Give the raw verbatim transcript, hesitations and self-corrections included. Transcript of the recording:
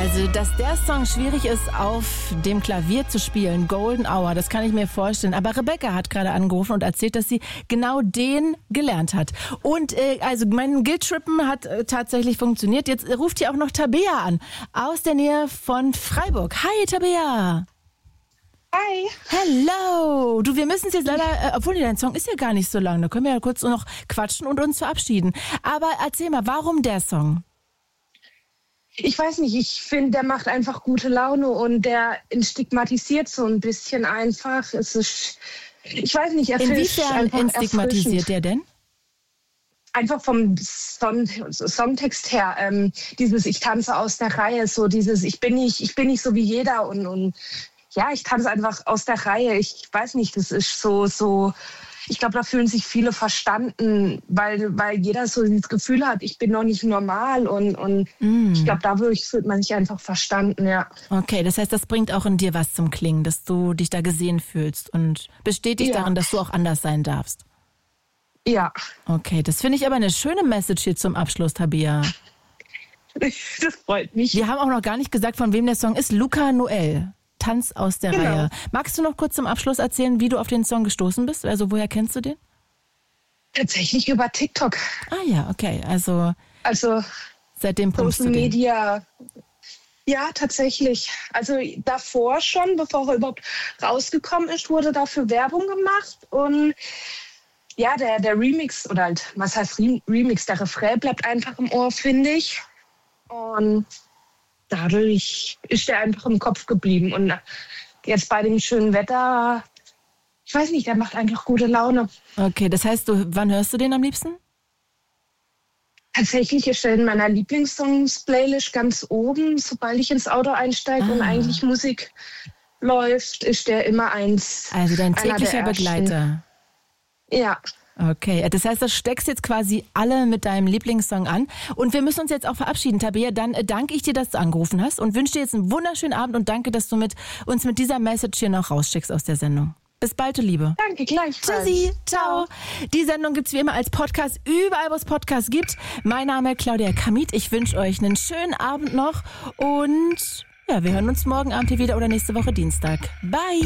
Also, dass der Song schwierig ist, auf dem Klavier zu spielen, Golden Hour, das kann ich mir vorstellen. Aber Rebecca hat gerade angerufen und erzählt, dass sie genau den gelernt hat. Und äh, also mein Guilt-Trippen hat äh, tatsächlich funktioniert. Jetzt ruft hier auch noch Tabea an, aus der Nähe von Freiburg. Hi, Tabea. Hi. Hello. Du, wir müssen es jetzt leider, äh, obwohl dein Song ist ja gar nicht so lang, da können wir ja kurz noch quatschen und uns verabschieden. Aber erzähl mal, warum der Song? Ich weiß nicht, ich finde, der macht einfach gute Laune und der entstigmatisiert so ein bisschen einfach. Es ist, ich weiß nicht, er Inwiefern entstigmatisiert der denn? Einfach vom Song, Songtext her, ähm, dieses ich tanze aus der Reihe, so dieses ich bin nicht, ich bin nicht so wie jeder und, und ja, ich tanze einfach aus der Reihe. Ich weiß nicht, das ist so, so, ich glaube, da fühlen sich viele verstanden, weil, weil jeder so das Gefühl hat, ich bin noch nicht normal und, und mm. ich glaube, dadurch fühlt man sich einfach verstanden, ja. Okay, das heißt, das bringt auch in dir was zum Klingen, dass du dich da gesehen fühlst und bestätigt ja. darin, dass du auch anders sein darfst. Ja. Okay, das finde ich aber eine schöne Message hier zum Abschluss, Tabea. Das freut mich. Wir haben auch noch gar nicht gesagt, von wem der Song ist. Luca Noel. Tanz aus der genau. Reihe. Magst du noch kurz zum Abschluss erzählen, wie du auf den Song gestoßen bist? Also woher kennst du den? Tatsächlich über TikTok. Ah ja, okay. Also, also seitdem pumpst Social du den. Media. Ja, tatsächlich. Also davor schon, bevor er überhaupt rausgekommen ist, wurde dafür Werbung gemacht. Und ja, der, der Remix, oder halt, was heißt Remix? Der Refrain bleibt einfach im Ohr, finde ich. Und dadurch ist der einfach im Kopf geblieben. Und jetzt bei dem schönen Wetter, ich weiß nicht, der macht einfach gute Laune. Okay, das heißt, du, wann hörst du den am liebsten? Tatsächlich ist er in meiner Lieblingssongs-Playlist ganz oben. Sobald ich ins Auto einsteige ah. und eigentlich Musik läuft, ist der immer eins. Also dein täglicher Begleiter. Ja. Okay, das heißt, das steckst jetzt quasi alle mit deinem Lieblingssong an. Und wir müssen uns jetzt auch verabschieden, Tabea. Dann danke ich dir, dass du angerufen hast und wünsche dir jetzt einen wunderschönen Abend und danke, dass du mit uns mit dieser Message hier noch rausschickst aus der Sendung. Bis bald, du Liebe. Danke, gleichfalls. Tschüssi, ciao. Die Sendung gibt's wie immer als Podcast, überall wo es Podcasts gibt. Mein Name ist Claudia Kamit. Ich wünsche euch einen schönen Abend noch und ja, wir hören uns morgen Abend hier wieder oder nächste Woche Dienstag. Bye.